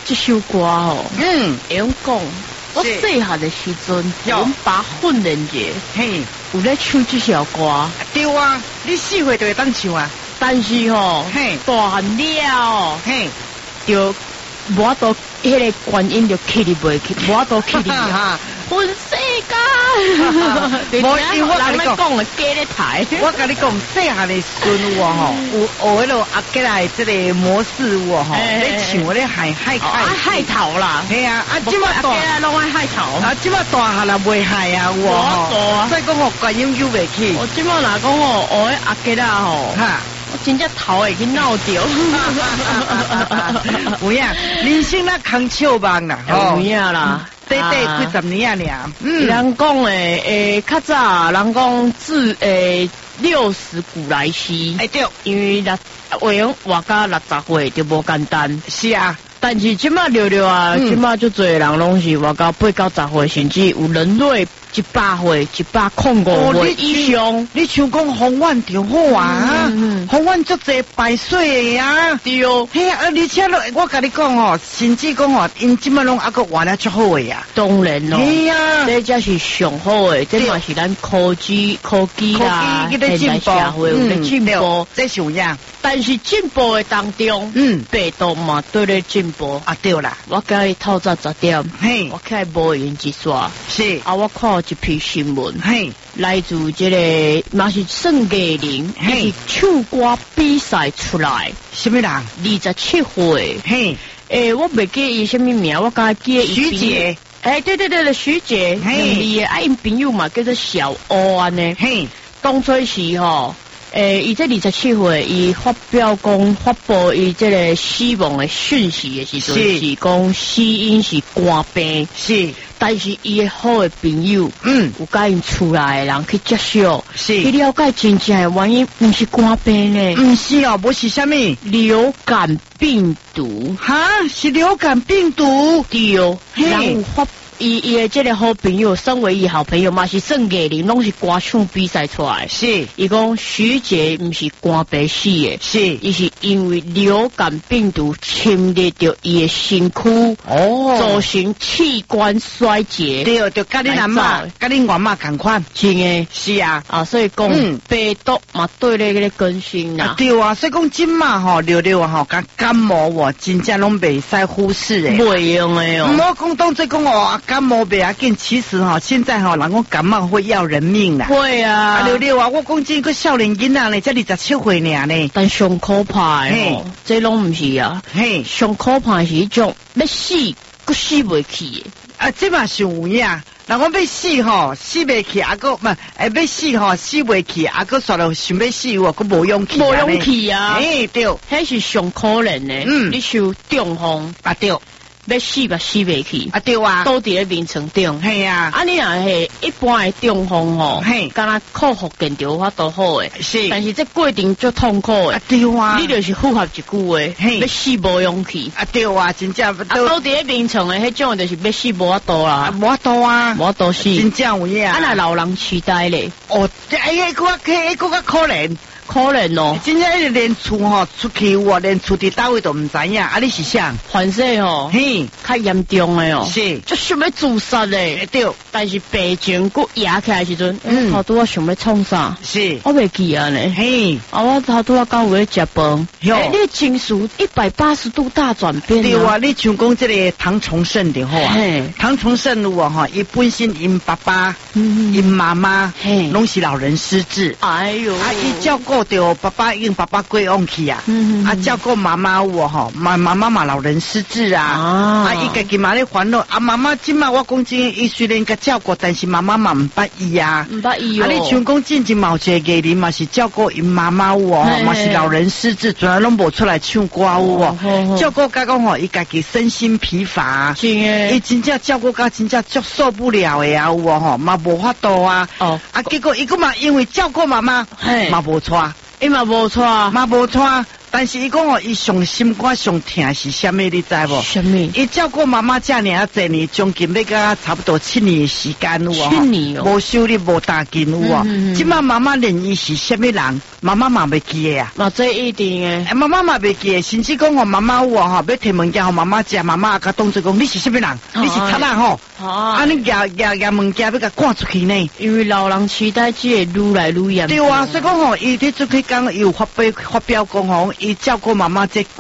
这首歌哦，会用讲，我细汉的时阵，我们爸训练者， 嘿， 有咧唱这首歌。 对啊，你4岁就会当唱啊。 但是吼，大汉了，就无法度迄个观音就起哩袂起，无法度起哩啊！分世界， 无因为我跟你讲， 讲的假咧台。 我跟你讲，细汉的孙有吼，有学迄落阿吉来这个模式有吼，咧唱咧海头啦。 系啊，即马大拢爱海头。 即马大汉啦袂海啊，有吼。所以讲我观音救袂起。 我即马若讲吼，学阿吉啦吼。我真正头会去闹掉， 有影，人生那扛笑梦啦， 有影啦， 短短几十年啊， 人讲诶，较早人讲自60古来稀， 对， 因为话讲活到60岁就无简单， 是啊。 但是即马聊啊，即马就侪人拢是活到8、9、10岁，甚至有人类100岁、105岁以上。 你像讲洪万就好啊，洪万足侪百岁的啊， 对哦。 嘿啊，而且我跟你讲哦，甚至讲哦，因即马拢还佫活得足好的呀。 当然咯， 嘿啊， 这才是上好的，这嘛是咱科技啦，现代社会有咧进步， 这是有影。 但是进步的当中，病毒嘛对咧进步啊，对啦。 我今日透早10点，我起来无闲一刷， 是啊，我看一篇新闻，来自这个嘛是盛佳玲，是唱歌比赛出来， 什么人 ？27岁，我袂记伊什么名，我刚记徐姐， 对，徐姐，伊的因朋友嘛叫做小欧安呢，当初是吼。伊这27岁，伊发布伊这个死亡的讯息的时阵，是讲死因是肝病， 是， 但是伊的好的朋友，有甲因厝内的人去接受， 是， 去了解真正的原因，不是肝病呢， 不是哦，不是啥物流感病毒， 是流感病毒， 对哦，人有发。伊的这个好朋友，身为伊好朋友嘛，是盛佳玲，拢是歌唱比赛出来。 是， 伊讲徐姐不是肝病死的， 是， 伊是因为流感病毒侵入到伊的身躯，造成器官衰竭。 对，就甲你阿妈、甲你外妈同款。 真的， 是啊， 所以讲病毒嘛对咧个更新啦。 对啊，所以讲今嘛吼，聊啊吼，感冒真正拢袂使忽视诶， 袂用诶哦。 唔好讲当做讲哦。感冒不要紧，其实哈，现在哈，人讲感冒会要人命啦。 会啊， 六啊，我讲这个少年囡仔呢，才27岁呢， 但上可怕哦，这拢唔是啊。上可怕是一种要死，佫死袂去的。这嘛是有影。人讲要死吼，死袂去，佫唔要死吼，死袂去，佫煞了想要死我，佫无勇气。 无勇气啊！ 对， 迄是上可怜的。你受中风对。 要死吧，死袂去对啊， 倒伫咧眠床顶， 系啊， 你若系一般的中风吼，敢若克服见着法度好诶， 是， 但是这过程足痛苦诶， 对啊， 你就是符合一句话，要死无勇气， 对啊，真正倒伫咧眠床诶，迄种就是要死无法度啦， 无法度啊， 无法度死， 真正有影， 若老人痴呆咧， 佫较可怜。 可怜哦， 真正一直连厝吼出去哇，连厝伫倒位都唔知影，你是啥？ 反正吼，较严重诶哦， 是， 就想要自杀咧， 对， 但是病情佫压起来时阵，头拄我想要创啥？ 是， 我袂记啊呢，我头拄我刚有咧食饭，你的情绪180度大转变， 对啊，你像讲这个唐崇盛的好啊，唐崇盛有啊哈，伊本身因爸爸、因妈妈，拢是老人失智， 哎呦， 伊照顾。着爸爸因爸爸过往去啊，照顾妈妈有吼，妈妈嘛老人失智啊，伊家己嘛咧烦恼，妈妈今嘛我讲真，伊虽然甲照顾，但是妈妈嘛唔捌伊啊， 唔捌伊哦。 你像讲真某一个艺人嘛是照顾因妈妈有哦，嘛是老人失智，从来拢无出来唱歌有哦，照顾甲讲吼，伊家己身心疲乏，伊真正照顾甲真正足受不了的啊有哦，嘛无法度啊，结果伊个嘛因为照顾妈妈，嘛无错。 伊嘛无错， 但是伊讲哦，伊上心肝上疼是虾米？你知无？ 虾米？ 伊照顾妈妈这尔啊侪年，将近要甲差不多7年的时间有哦。 7年哦。 无收入无打金有哦。即摆妈妈认伊是虾米人，妈妈嘛袂记的啊。 嘛这一定的。 妈妈嘛袂记的，甚至讲哦，妈妈有哦，要摕物件互妈妈食，妈妈也甲当作讲你是虾米人，你是贼人吼。啊，你夹物件要甲赶出去呢？ 因为老人痴呆症愈来愈严重。 对啊，所以讲吼，伊伫做去讲，伊有发表讲吼，伊照顾妈妈这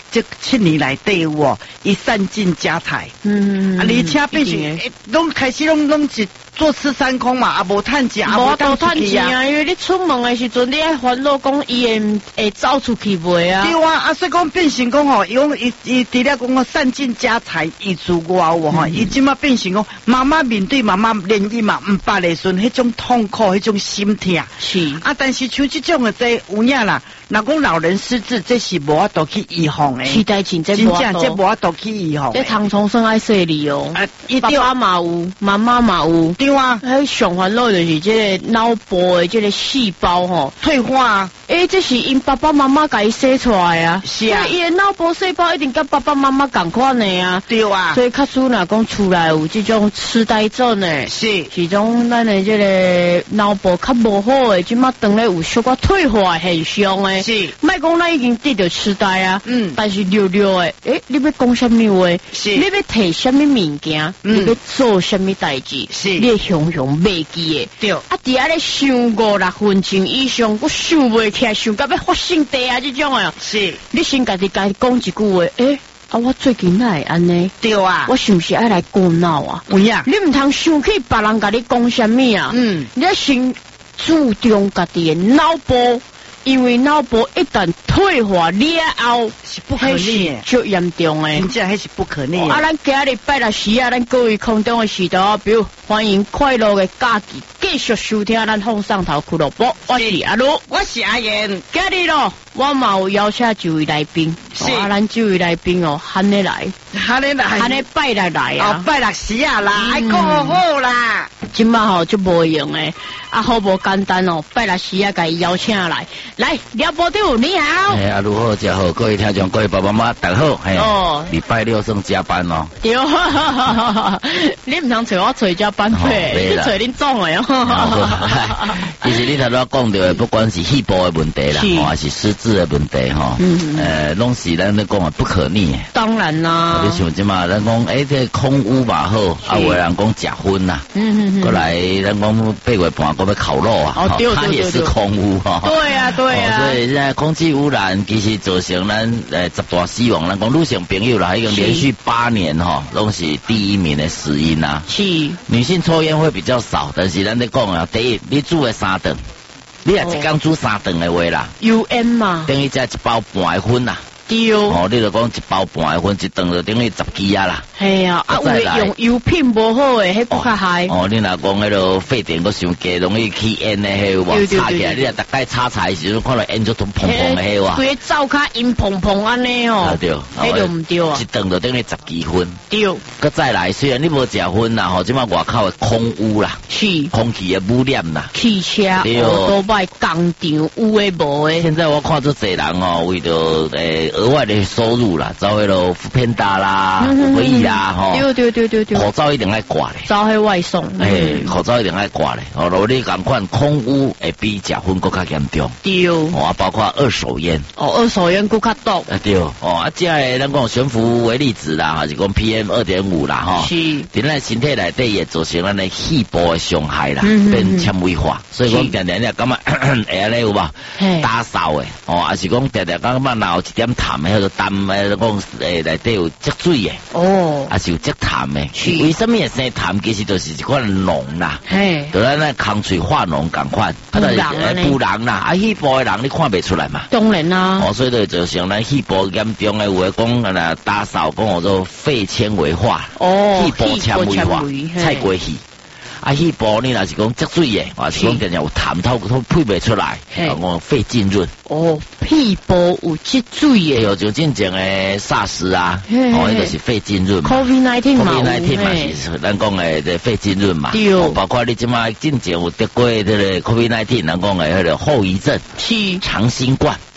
7年来底有哦，伊散尽家财。而且变成拢开始拢是坐吃山空嘛，也无趁钱，也无当出去啊。 因为你出门的时阵，你爱烦恼讲伊会走出去袂啊？ 对啊，所以讲变成讲吼，伊除了讲散尽家财以之外有吼，伊即马变成讲妈妈面对妈妈连伊嘛毋捌的时阵，迄种痛苦，迄种心疼。 是啊，但是像即种的这有影啦，若讲老人失智，这是无法度去预防的。 期待真正无法度去预防。 这唐崇生爱说你哦，爸爸嘛有，妈妈嘛有。 对啊， 迄上烦恼就是这个脑部的这个细胞吼退化。 这是因爸爸妈妈甲伊生出来啊。 是啊， 伊的脑部细胞一定甲爸爸妈妈同款的啊。 对啊， 所以较输若讲出来有这种痴呆症的，是种咱的这个脑部较无好的，即马当咧有小可退化现象的。 是， 莫讲咱已经得到痴呆啊。但是溜溜的，你要讲什么话？是，你要摕什么物件？你要做什么代志？是，你常常袂记的。对。啊，伫遐咧想5-6分钟以上，我想袂起来，想到要发生地啊这种的。是，你先家己讲一句话，我最近哪会安尼？对啊，我是不是爱来过脑啊？有影，你唔通想起别人甲你讲什么啊？你要先注重家己的脑部。因为脑部一旦退化了后， 是不可逆的， 就严重诶。 真正迄是不可逆的。 咱今日拜六时咱各位空中的时代，比如欢迎快乐的假期，继续收听咱放上头俱乐部。我是阿鲁， 我是阿燕。 今日咯，我嘛有邀请一位来宾，是咱这位来宾哦，喊你来，喊你拜六来啊， 拜六时啊啦，爱讲好啦。 今嘛吼就无用诶，好无简单哦，拜六时甲伊邀请来。来，廖部长你好。 阿如好，真好，各位听众，各位爸爸妈妈，大家好。哦，礼拜6算加班哦。 对，你唔通找我找加班费，你找恁总诶哦。 其实你头先讲到的，不管是细胞的问题啦，还是失智的问题哈，拢是咱咧讲不可逆。 当然啦。 你像即嘛，咱讲这空污嘛好，有人讲食薰啦，过来咱讲8月半讲要烤肉啊，它也是空污哈。 对啊。对啊， 所以现在空气污染其实造成咱10大死亡，咱讲女性朋友啦，已经连续8年哈，拢是第1名的死因啊。是，女性抽烟会比较少，但是咱咧讲啊，第一，你煮的3顿，你也一天煮3顿的话啦， 油烟嘛， 等于才1包半的薰啦。 对哦， 你就讲1包半的薰，一顿就等于10支啊啦。 系啊，有用油品无好诶，迄不较害。 你若讲迄个沸点个伤低，容易起烟诶，迄个炒起来，你若大概炒菜时阵看到烟就通砰砰诶，迄个。 规灶骹烟砰砰安尼哦。 对， 迄就唔对啊。 一顿就等于10支薰。 对。 佮再来，虽然你无食薰啦，即马外口诶空污啦，是空气诶污染啦， 汽车、多摆工厂有诶无诶。 现在我看做侪人哦，为着额外的收入啦，走迄个福片达啦、回忆啦，吼。对，口罩一定爱挂咧， 走迄外送。 口罩一定爱挂咧。如果你共款空污会比食薰更较严重。对。包括二手烟。 二手烟更较毒。 对。这个咱讲悬浮微粒子啦，还是讲 PM2.5 啦，吼。是。伫咱身体内底也造成咱的细胞的伤害啦，变纤维化。所以讲常常感觉会安尼有无？打扫的，还是讲常常感觉若有一点痰的，迄个痰的，讲内底有积水的。还是有积痰的。为什么会生痰？其实就是一款脓啦。就咱那空嘴化脓共款。 不人啦，细胞的人你看袂出来嘛。 当然啦。 所以就像咱细胞严重的，有诶讲打扫讲做肺纤维化。细胞纤维化，菜过去。细胞你若是讲积水的，还是讲常常有痰透配袂出来，讲肺浸润。 屁部有积水的， 有就真正的SARS啊，迄个是肺浸润嘛。 COVID-19 嘛是咱讲的肺浸润嘛。包括你即马真正有得过这个 COVID-19，咱讲的迄个后遗症，是长新冠。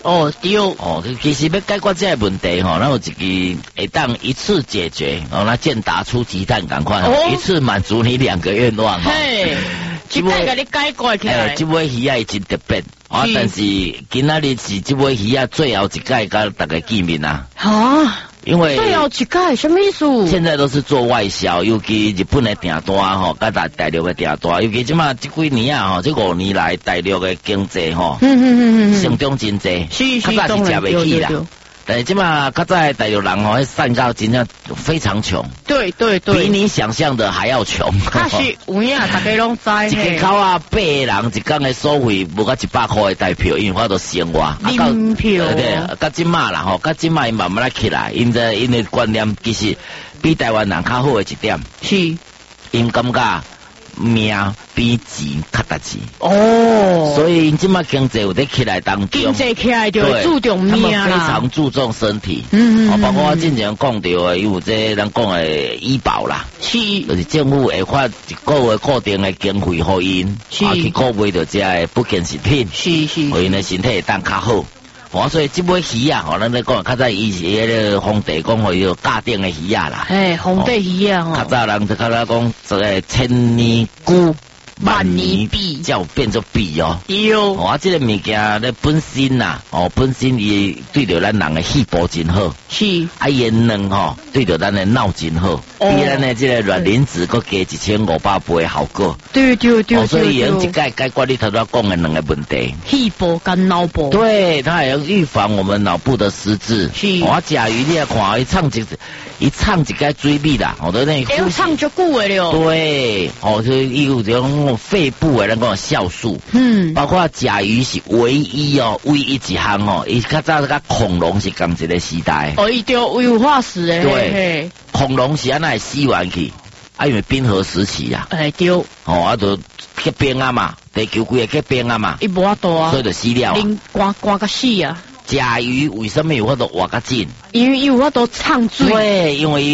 哦，对。 哦，其实要解决这个问题吼，咱有一支会当一次解决，哦，那健达出鸡蛋赶快，一次满足你2个愿望。 嘿，这摆给你解决起来。 这尾鱼啊已经特别，啊，但是今仔日是这尾鱼啊最后一届跟大家见面啊。 啊。 因为最后一届什么意思？ 现在都是做外销，尤其日本的订单吼，跟大陆的订单，尤其即马这几年啊吼，这5年来大陆的经济吼，成长真济，较早是吃袂起啦。但是即马较早大陆人吼，散到真正非常穷， 对， 比你想象的还要穷。 确实有影，大家拢知。 一个口啊8个人一天的收费无到100块的台票，因为我都生活。 门票。 对，到即马啦吼，到即马伊慢慢来起来，因为观念其实比台湾人较好的一点。 是。 因感觉命比钱较值钱哦， 所以即马经济有在起来当中， 经济起来就注重命啦， 他们非常注重身体，包括我之前讲到的，有这咱讲的医保啦， 是， 就是政府会发一个月固定的经费给因，去购买到这个保健食品， 是， 为因的身体会当较好。所以这尾鱼啊，咱咧讲，较早以前迄个皇帝讲吼，有价定的鱼啊啦， 皇帝鱼啊， 较早人就较早讲，这个千年菇。万年币，才有变做币哦。 有， 这个物件咧本身呐，本身伊对着咱人的细胞真好。 是， 伊的卵吼，对着咱的脑真好，比咱的这个卵磷脂佫加1500倍好过。 对。 所以用一解决你头先讲的2个问题。 细胞跟脑部。 对，它也能预防我们脑部的失智。 是。 我甲鱼你也看，伊唱一个水蜜啦，我都那呼唱就久的了。 对，所以伊有这种肺部的那个酵素。包括甲鱼是唯一一项伊较早甲恐龙是同一个时代。 伊就有化石的。 对，恐龙是安那死完去，因为冰河时期啊。 对。 就结冰啊嘛，地球规个结冰啊嘛。 伊无法度啊， 所以就死了。 寒个死啊。 甲鱼为什么有法度活较紧？ 因为有法度唱水。 对，因为